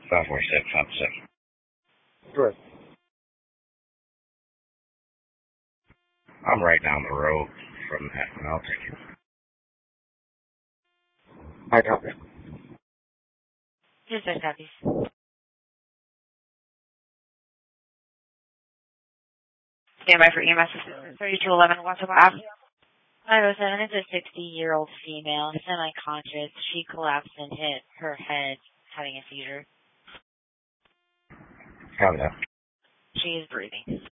546, opposite. Correct. I'm right down the road from that, and I'll take it. I copy. Just a copies. Stand by for EMS assistance. 3211 Wausau Ave. 507 is a 60-year-old female, semi-conscious. She collapsed and hit her head, having a seizure. Copy that. She is breathing.